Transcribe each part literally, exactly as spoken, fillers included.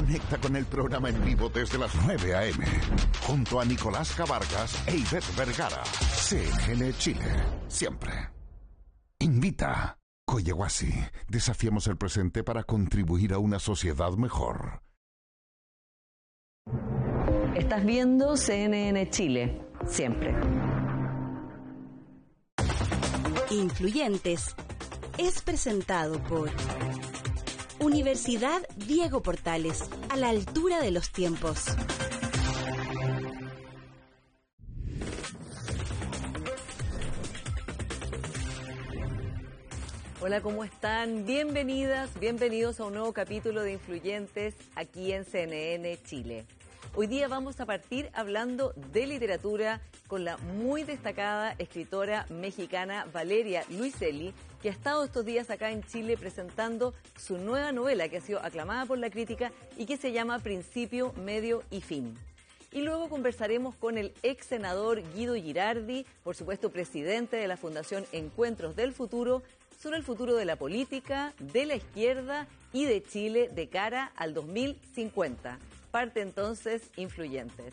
Conecta con el programa en vivo desde las nueve a eme junto a Nicolás Cabargas e Ivette Vergara. C N N Chile, siempre. Invita. Collahuasi, desafiamos el presente para contribuir a una sociedad mejor. Estás viendo C N N Chile, siempre. Influyentes es presentado por Universidad Diego Portales, a la altura de los tiempos. Hola, ¿cómo están? Bienvenidas, bienvenidos a un nuevo capítulo de Influyentes aquí en C N N Chile. Hoy día vamos a partir hablando de literatura con la muy destacada escritora mexicana Valeria Luiselli, que ha estado estos días acá en Chile presentando su nueva novela que ha sido aclamada por la crítica y que se llama Principio, Medio y Fin. Y luego conversaremos con el ex senador Guido Girardi, por supuesto presidente de la Fundación Encuentros del Futuro, sobre el futuro de la política, de la izquierda y de Chile de cara al dos mil cincuenta. Parte entonces Influyentes.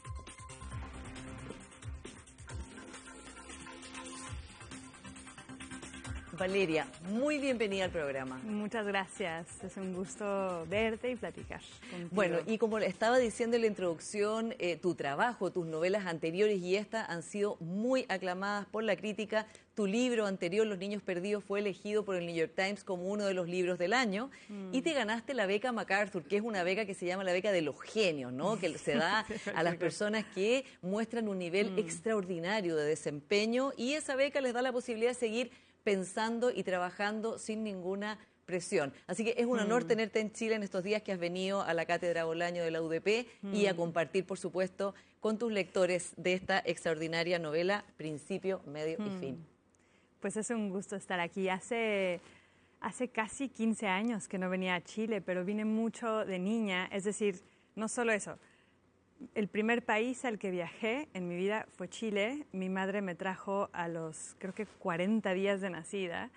Valeria, muy bienvenida al programa. Muchas gracias, es un gusto verte y platicar contigo. Bueno, y como estaba diciendo en la introducción, eh, tu trabajo, tus novelas anteriores y esta han sido muy aclamadas por la crítica. Tu libro anterior, Los Niños Perdidos, fue elegido por el New York Times como uno de los libros del año mm. y te ganaste la beca MacArthur, que es una beca que se llama la beca de los genios, ¿no? Que se da a las personas que muestran un nivel mm. extraordinario de desempeño, y esa beca les da la posibilidad de seguir pensando y trabajando sin ninguna presión. Así que es un honor mm. tenerte en Chile en estos días que has venido a la Cátedra Bolaño de la U D P mm. y a compartir, por supuesto, con tus lectores de esta extraordinaria novela, Principio, Medio mm. y Fin. Pues es un gusto estar aquí. Hace, hace casi quince años que no venía a Chile, pero vine mucho de niña. Es decir, no solo eso. El primer país al que viajé en mi vida fue Chile. Mi madre me trajo a los, creo que cuarenta días de nacida,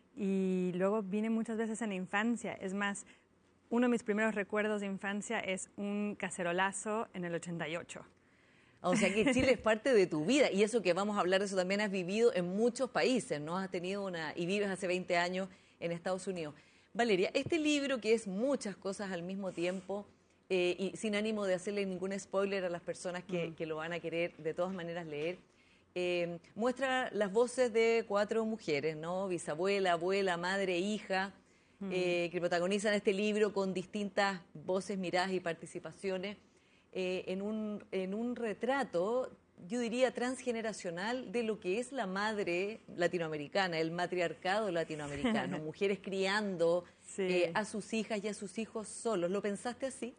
y luego vine muchas veces en la infancia. Es más, uno de mis primeros recuerdos de infancia es un cacerolazo en el ochenta y ocho. O sea que Chile es parte de tu vida, y eso que vamos a hablar de eso también has vivido en muchos países, ¿no? Has tenido una, y vives hace veinte años en Estados Unidos. Valeria, este libro, que es muchas cosas al mismo tiempo, Eh, y sin ánimo de hacerle ningún spoiler a las personas que, mm. que lo van a querer de todas maneras leer, eh, muestra las voces de cuatro mujeres, ¿no? Bisabuela, abuela, madre, hija, mm. eh, que protagonizan este libro con distintas voces, miradas y participaciones eh, en, un, en un retrato, yo diría, transgeneracional de lo que es la madre latinoamericana, el matriarcado latinoamericano, mujeres criando sí. eh, a sus hijas y a sus hijos solos. ¿Lo pensaste así?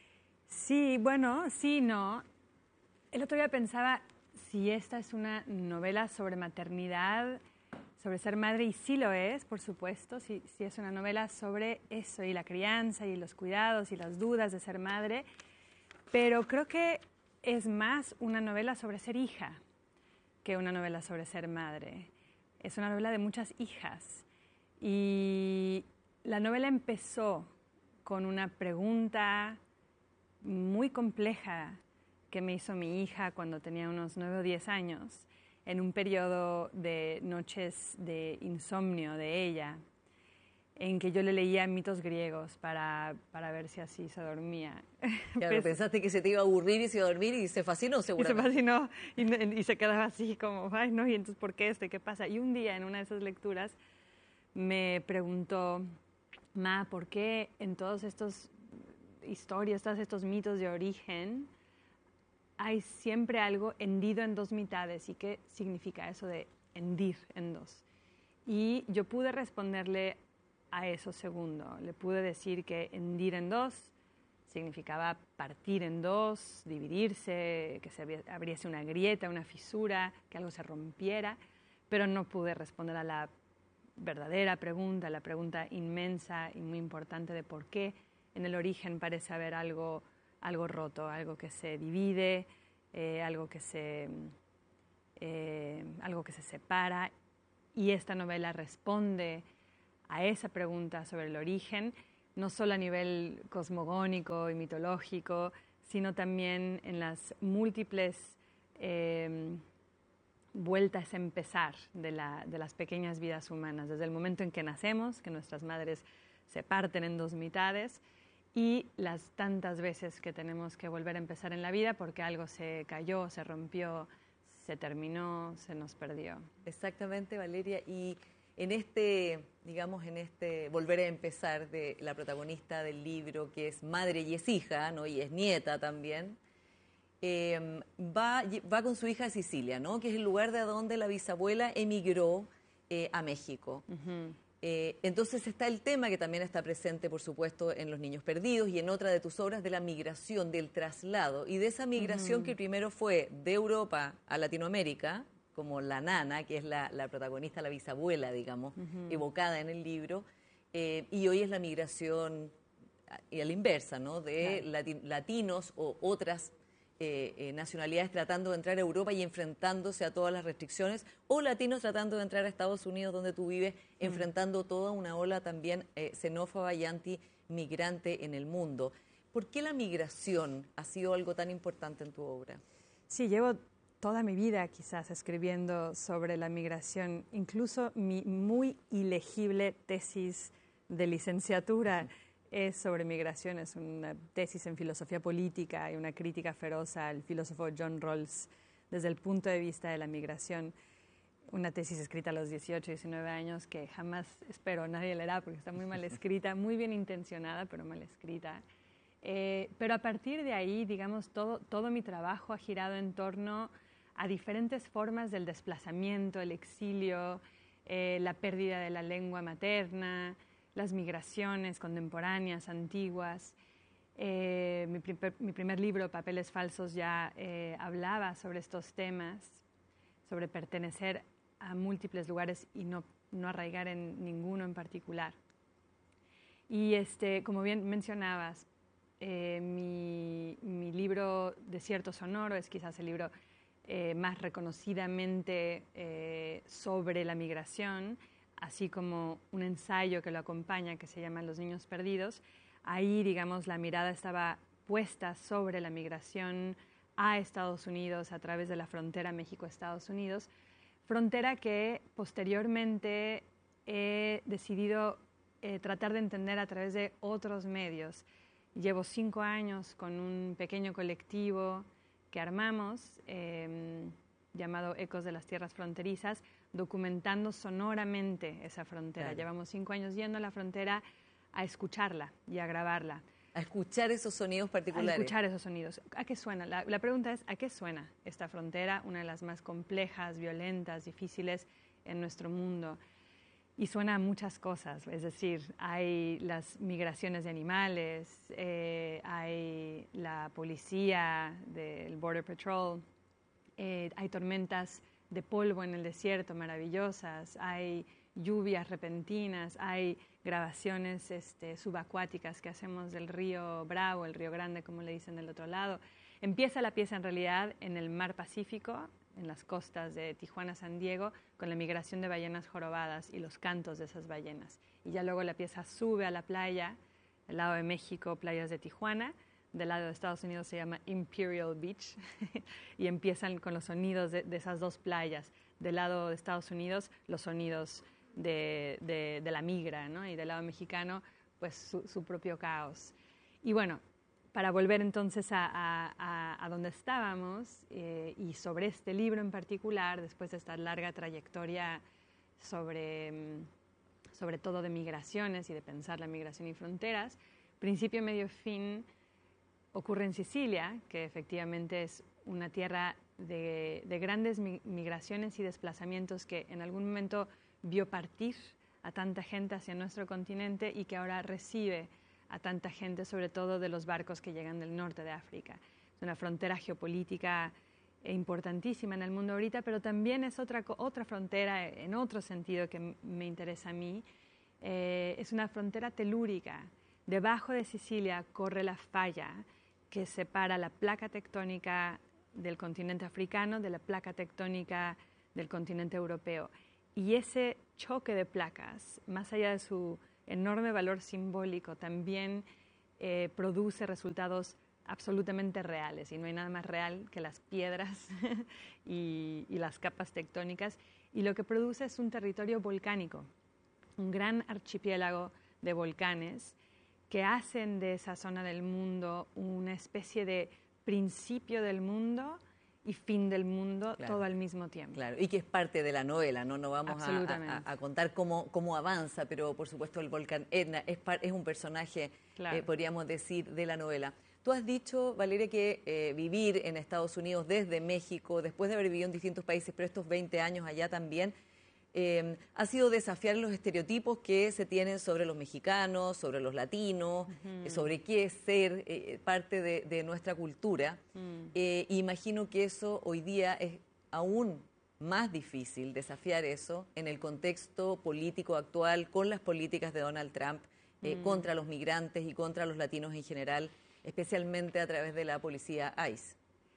Sí, bueno, sí, no. El otro día pensaba si esta es una novela sobre maternidad, sobre ser madre, y sí lo es, por supuesto, sí, sí es una novela sobre eso, y la crianza, y los cuidados, y las dudas de ser madre, pero creo que es más una novela sobre ser hija que una novela sobre ser madre. Es una novela de muchas hijas, y la novela empezó con una pregunta muy compleja que me hizo mi hija cuando tenía unos nueve o diez años, en un periodo de noches de insomnio de ella, en que yo le leía mitos griegos para, para ver si así se dormía. Claro, pues, pensaste que se te iba a aburrir y se iba a dormir, y se fascinó seguramente. Y se fascinó y, y se quedaba así como, ay no, y entonces ¿por qué esto? ¿Qué pasa? Y un día en una de esas lecturas me preguntó, Ma, ¿por qué en todos estos historias, todos estos mitos de origen, hay siempre algo hendido en dos mitades? ¿Y qué significa eso de hendir en dos? Y yo pude responderle a eso segundo. Le pude decir que hendir en dos significaba partir en dos, dividirse, que se abriese una grieta, una fisura, que algo se rompiera, pero no pude responder a la verdadera pregunta, la pregunta inmensa y muy importante de por qué en el origen parece haber algo, algo roto, algo que se divide, eh, algo que se, eh, algo que se separa. Y esta novela responde a esa pregunta sobre el origen, no solo a nivel cosmogónico y mitológico, sino también en las múltiples eh, vueltas a empezar de, la, de las pequeñas vidas humanas, desde el momento en que nacemos, que nuestras madres se parten en dos mitades, y las tantas veces que tenemos que volver a empezar en la vida porque algo se cayó, se rompió, se terminó, se nos perdió. Exactamente, Valeria. Y en este, digamos, en este volver a empezar de la protagonista del libro, que es madre y es hija, ¿no? Y es nieta también, eh, va, va con su hija a Sicilia, ¿no? Que es el lugar de donde la bisabuela emigró eh, a México. Uh-huh. Eh, entonces está el tema que también está presente, por supuesto, en Los Niños Perdidos y en otra de tus obras, de la migración, del traslado, y de esa migración uh-huh. que primero fue de Europa a Latinoamérica, como la nana, que es la, la protagonista, la bisabuela, digamos, uh-huh. evocada en el libro, eh, y hoy es la migración a, a la inversa, ¿no? De claro. lati- latinos o otras Eh, eh, nacionalidades tratando de entrar a Europa y enfrentándose a todas las restricciones, o latinos tratando de entrar a Estados Unidos, donde tú vives, mm. enfrentando toda una ola también eh, xenófoba y antimigrante en el mundo. ¿Por qué la migración ha sido algo tan importante en tu obra? Sí, llevo toda mi vida quizás escribiendo sobre la migración, incluso mi muy ilegible tesis de licenciatura es sobre migración, es una tesis en filosofía política y una crítica feroz al filósofo John Rawls desde el punto de vista de la migración. Una tesis escrita a los dieciocho, diecinueve años que jamás espero nadie leerá porque está muy mal escrita, muy bien intencionada, pero mal escrita. Eh, pero a partir de ahí, digamos, todo, todo mi trabajo ha girado en torno a diferentes formas del desplazamiento, el exilio, eh, la pérdida de la lengua materna, las migraciones contemporáneas, antiguas. Eh, mi, primer, mi primer libro, Papeles Falsos, ya eh, hablaba sobre estos temas, sobre pertenecer a múltiples lugares y no, no arraigar en ninguno en particular. Y este, como bien mencionabas, eh, mi, mi libro Desierto Sonoro es quizás el libro eh, más reconocidamente eh, sobre la migración, así como un ensayo que lo acompaña que se llama Los Niños Perdidos. Ahí, digamos, la mirada estaba puesta sobre la migración a Estados Unidos a través de la frontera México-Estados Unidos, frontera que posteriormente he decidido eh, tratar de entender a través de otros medios. Llevo cinco años con un pequeño colectivo que armamos, eh, llamado Ecos de las Tierras Fronterizas, documentando sonoramente esa frontera. Claro. Llevamos cinco años yendo a la frontera a escucharla y a grabarla. A escuchar esos sonidos particulares. A escuchar esos sonidos. ¿A qué suena? La, la pregunta es, ¿a qué suena esta frontera? Una de las más complejas, violentas, difíciles en nuestro mundo. Y suena a muchas cosas. Es decir, hay las migraciones de animales, eh, hay la policía del Border Patrol, eh, hay tormentas de polvo en el desierto maravillosas, hay lluvias repentinas, hay grabaciones este, subacuáticas que hacemos del río Bravo, el río Grande, como le dicen del otro lado. Empieza la pieza en realidad en el mar Pacífico, en las costas de Tijuana, San Diego, con la migración de ballenas jorobadas y los cantos de esas ballenas. Y ya luego la pieza sube a la playa, del lado de México, playas de Tijuana, del lado de Estados Unidos se llama Imperial Beach, y empiezan con los sonidos de, de esas dos playas. Del lado de Estados Unidos, los sonidos de, de, de la migra, ¿no? Y del lado mexicano, pues su, su propio caos. Y bueno, para volver entonces a, a, a, a donde estábamos, eh, y sobre este libro en particular, después de esta larga trayectoria sobre, sobre todo de migraciones y de pensar la migración y fronteras, principio, medio, fin, ocurre en Sicilia, que efectivamente es una tierra de, de grandes migraciones y desplazamientos que en algún momento vio partir a tanta gente hacia nuestro continente y que ahora recibe a tanta gente, sobre todo de los barcos que llegan del norte de África. Es una frontera geopolítica importantísima en el mundo ahorita, pero también es otra, otra frontera en otro sentido que me interesa a mí. Eh, es una frontera telúrica. Debajo de Sicilia corre la falla que separa la placa tectónica del continente africano de la placa tectónica del continente europeo. Y ese choque de placas, más allá de su enorme valor simbólico, también eh, produce resultados absolutamente reales, y no hay nada más real que las piedras y, y las capas tectónicas, y lo que produce es un territorio volcánico, un gran archipiélago de volcanes que hacen de esa zona del mundo una especie de principio del mundo y fin del mundo, claro, todo al mismo tiempo. Claro, y que es parte de la novela, no, no vamos a, a, a contar cómo, cómo avanza, pero por supuesto el volcán Etna es, es un personaje, claro, eh, podríamos decir, de la novela. Tú has dicho, Valeria, que eh, vivir en Estados Unidos desde México, después de haber vivido en distintos países, pero estos veinte años allá también, eh, ha sido desafiar los estereotipos que se tienen sobre los mexicanos, sobre los latinos, uh-huh. eh, sobre qué es ser eh, parte de, de nuestra cultura. Uh-huh. eh, imagino que eso hoy día es aún más difícil, desafiar eso en el contexto político actual, con las políticas de Donald Trump eh, uh-huh. contra los migrantes y contra los latinos en general, especialmente a través de la policía ICE.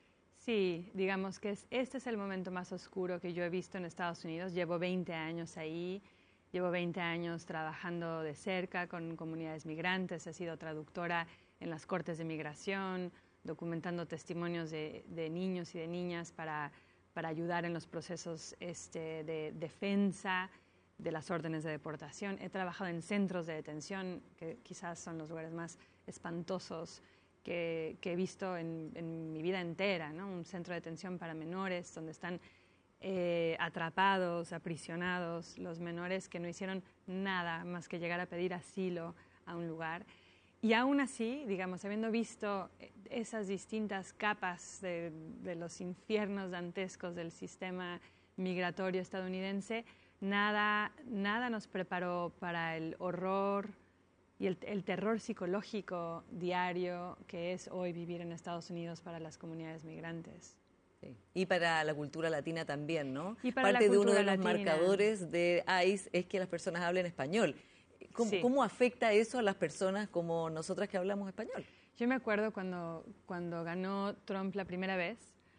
Sí, digamos que es, este es el momento más oscuro que yo he visto en Estados Unidos. Llevo veinte años ahí, llevo veinte años trabajando de cerca con comunidades migrantes, he sido traductora en las cortes de migración, documentando testimonios de, de niños y de niñas para, para ayudar en los procesos este, de defensa de las órdenes de deportación. He trabajado en centros de detención, que quizás son los lugares más espantosos Que, que he visto en, en mi vida entera, ¿no? Un centro de detención para menores donde están eh, atrapados, aprisionados los menores que no hicieron nada más que llegar a pedir asilo a un lugar. Y aún así, digamos, habiendo visto esas distintas capas de, de los infiernos dantescos del sistema migratorio estadounidense, nada, nada nos preparó para el horror y el, el terror psicológico diario que es hoy vivir en Estados Unidos para las comunidades migrantes. Sí. Y para la cultura latina también, ¿no? Y para Parte la de uno de latina. los marcadores de ICE es que las personas hablen español. ¿Cómo, sí. ¿Cómo afecta eso a las personas como nosotras que hablamos español? Yo me acuerdo cuando, cuando ganó Trump la primera vez,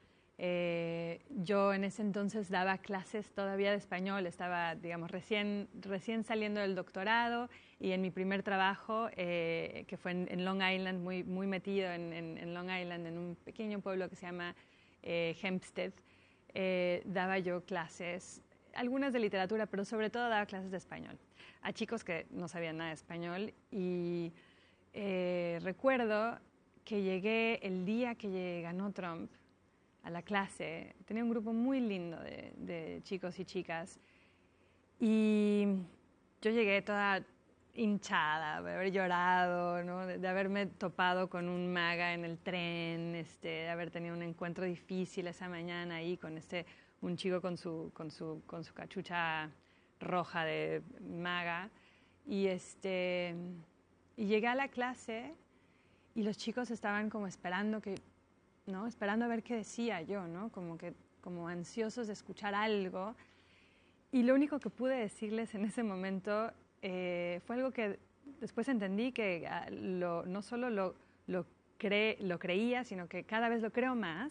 eh, yo en ese entonces daba clases todavía de español, estaba, digamos, recién, recién saliendo del doctorado, y en mi primer trabajo, eh, que fue en, en Long Island, muy, muy metido en, en, en Long Island, en un pequeño pueblo que se llama eh, Hempstead, eh, daba yo clases, algunas de literatura, pero sobre todo daba clases de español, a chicos que no sabían nada de español. Y eh, recuerdo que llegué el día que ganó Trump a la clase, tenía un grupo muy lindo de, de chicos y chicas, y yo llegué toda hinchada, de haber llorado, ¿no? de, de haberme topado con un maga en el tren, este, de haber tenido un encuentro difícil esa mañana ahí con este, un chico con su, con su, con su cachucha roja de maga, y, este, y llegué a la clase y los chicos estaban como esperando que, ¿no? Esperando a ver qué decía yo, ¿no? Como que, como ansiosos de escuchar algo, y lo único que pude decirles en ese momento Eh, fue algo que después entendí que uh, lo, no solo lo, lo, cre, lo creía, sino que cada vez lo creo más.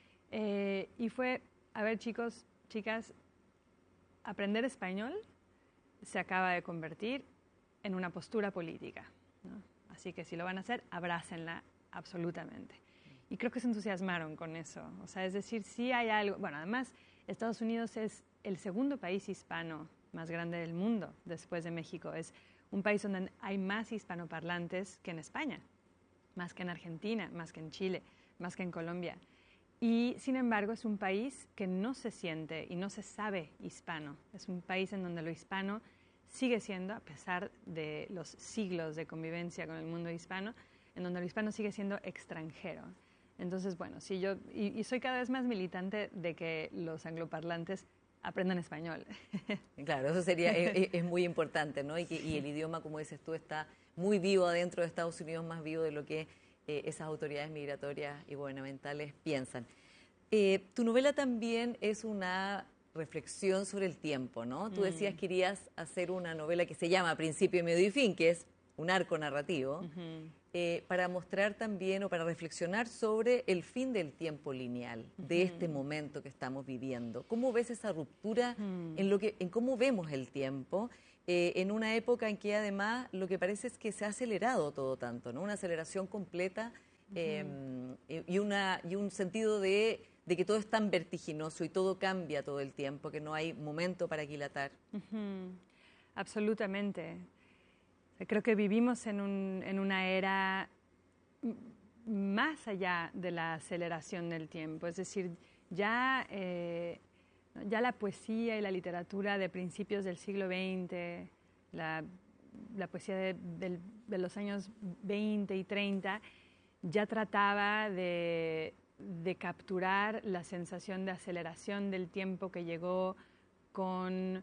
Eh, y fue, a ver, chicos, chicas, aprender español se acaba de convertir en una postura política, ¿no? Así que si lo van a hacer, abrácenla absolutamente. Y creo que se entusiasmaron con eso. O sea, es decir, sí hay algo. Bueno, además, Estados Unidos es el segundo país hispano más grande del mundo después de México. Es un país donde hay más hispanoparlantes que en España, más que en Argentina, más que en Chile, más que en Colombia. Y sin embargo es un país que no se siente y no se sabe hispano. Es un país en donde lo hispano sigue siendo, a pesar de los siglos de convivencia con el mundo hispano, en donde lo hispano sigue siendo extranjero. Entonces, bueno, sí, yo y, y soy cada vez más militante de que los angloparlantes aprendan español. Claro, eso sería, es, es muy importante, ¿no? Y, que, y el idioma, como dices tú, está muy vivo adentro de Estados Unidos, más vivo de lo que eh, esas autoridades migratorias y gubernamentales piensan. Eh, tu novela también es una reflexión sobre el tiempo, ¿no? Tú decías que querías hacer una novela que se llama Principio, Medio y Fin, que es un arco narrativo, uh-huh. eh, para mostrar también o para reflexionar sobre el fin del tiempo lineal, uh-huh. de este momento que estamos viviendo. ¿Cómo ves esa ruptura uh-huh. en, lo que, en cómo vemos el tiempo eh, en una época en que además lo que parece es que se ha acelerado todo tanto, ¿no? Una aceleración completa eh, uh-huh. y, una, y un sentido de, de que todo es tan vertiginoso y todo cambia todo el tiempo, que no hay momento para aquilatar. Uh-huh. Absolutamente. Creo que vivimos en, un, en una era más allá de la aceleración del tiempo, es decir, ya, eh, ya la poesía y la literatura de principios del siglo veinte, la, la poesía de, de, de los años veinte y treinta, ya trataba de, de capturar la sensación de aceleración del tiempo que llegó con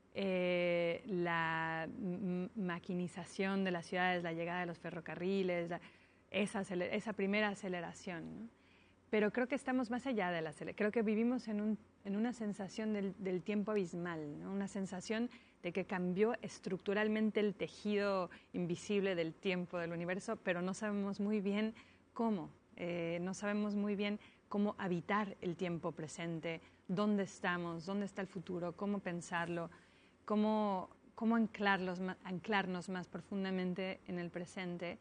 eh, la maquinización de las ciudades, la llegada de los ferrocarriles, la, esa, esa primera aceleración, ¿no? Pero creo que estamos más allá de la aceleración. Creo que vivimos en, un, en una sensación del, del tiempo abismal, ¿no? Una sensación de que cambió estructuralmente el tejido invisible del tiempo del universo, pero no sabemos muy bien cómo. Eh, no sabemos muy bien cómo habitar el tiempo presente, dónde estamos, dónde está el futuro, cómo pensarlo, cómo, cómo anclarlos, anclarnos más profundamente en el presente.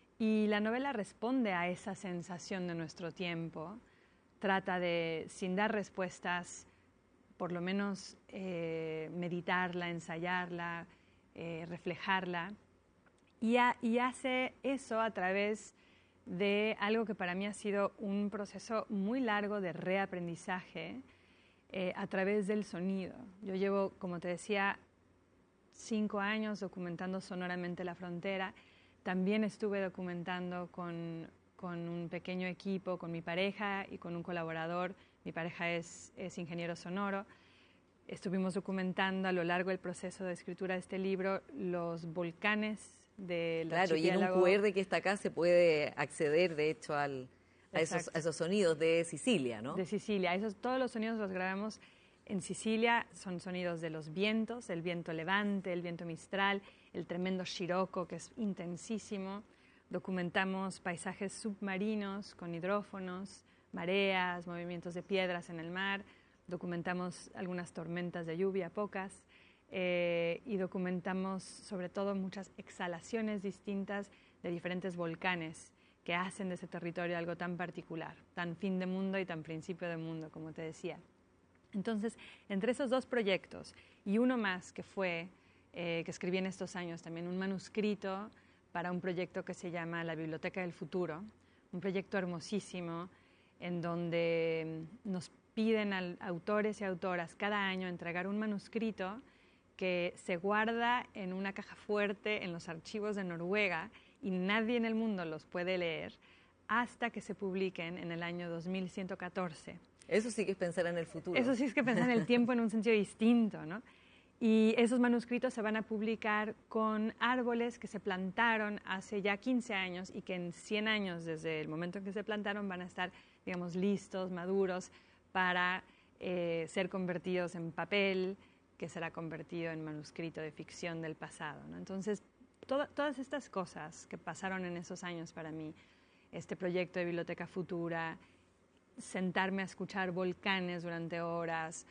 Y la novela responde a esa sensación de nuestro tiempo, trata de, sin dar respuestas, por lo menos eh, meditarla, ensayarla, eh, reflejarla, y, a, y hace eso a través de algo que para mí ha sido un proceso muy largo de reaprendizaje eh, a través del sonido. Yo llevo, como te decía, cinco años documentando sonoramente la frontera. También estuve documentando con, con un pequeño equipo, con mi pareja y con un colaborador. Mi pareja es, es ingeniero sonoro. Estuvimos documentando a lo largo del proceso de escritura de este libro los volcanes del Claro, y en un Q R que está acá se puede acceder, de hecho, al, a, esos, a esos sonidos de Sicilia, ¿no? De Sicilia. Esos, todos los sonidos los grabamos en Sicilia. Son sonidos de los vientos, el viento levante, el viento mistral, el tremendo Scirocco, que es intensísimo. Documentamos paisajes submarinos con hidrófonos, mareas, movimientos de piedras en el mar. Documentamos algunas tormentas de lluvia, pocas. Eh, y documentamos sobre todo muchas exhalaciones distintas de diferentes volcanes que hacen de ese territorio algo tan particular, tan fin de mundo y tan principio de mundo, como te decía. Entonces, entre esos dos proyectos y uno más que fue, eh, que escribí en estos años también, un manuscrito para un proyecto que se llama La Biblioteca del Futuro, un proyecto hermosísimo en donde nos piden a autores y autoras cada año entregar un manuscrito que se guarda en una caja fuerte en los archivos de Noruega y nadie en el mundo los puede leer hasta que se publiquen en el año dos mil ciento catorce. Eso sí que es pensar en el futuro. Eso sí es que pensar en el tiempo en un sentido distinto, ¿no? Y esos manuscritos se van a publicar con árboles que se plantaron hace ya quince años y que en cien años desde el momento en que se plantaron van a estar, digamos, listos, maduros para eh, ser convertidos en papel, que será convertido en manuscrito de ficción del pasado, ¿no? Entonces, to- todas estas cosas que pasaron en esos años para mí, este proyecto de Biblioteca Futura, sentarme a escuchar volcanes durante horas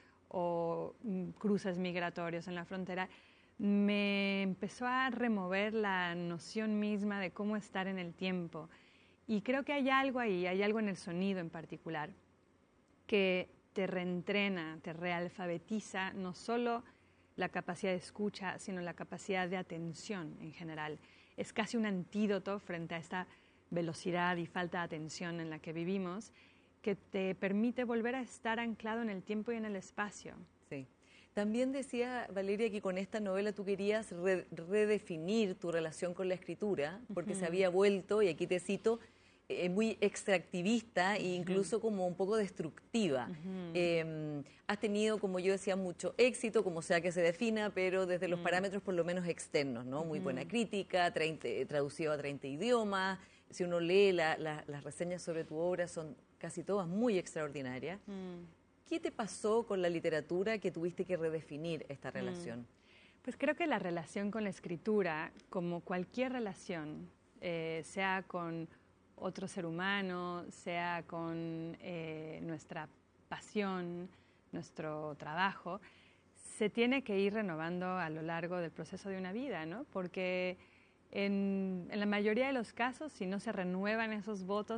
o mm, cruces migratorios en la frontera, me empezó a remover la noción misma de cómo estar en el tiempo. Y creo que hay algo ahí, hay algo en el sonido en particular, que te reentrena, te realfabetiza no solo la capacidad de escucha, sino la capacidad de atención en general. Es casi un antídoto frente a esta velocidad y falta de atención en la que vivimos, que te permite volver a estar anclado en el tiempo y en el espacio. Sí. También decía Valeria que con esta novela tú querías re- redefinir tu relación con la escritura, porque uh-huh. se había vuelto, y aquí te cito, Eh, muy extractivista e incluso uh-huh. como un poco destructiva. Uh-huh. Eh, has tenido, como yo decía, mucho éxito, como sea que se defina, pero desde los uh-huh. parámetros por lo menos externos, ¿no? Muy uh-huh. buena crítica, treinta, traducido a treinta idiomas. Si uno lee la, la, las reseñas sobre tu obra, son casi todas muy extraordinarias. Uh-huh. ¿Qué te pasó con la literatura que tuviste que redefinir esta relación? Uh-huh. Pues creo que la relación con la escritura, como cualquier relación, eh, sea con otro ser humano, sea con eh, nuestra pasión, nuestro trabajo, se tiene que ir renovando a lo largo del proceso de una vida, ¿no? Porque en, en la mayoría de los casos, si no se renuevan esos votos,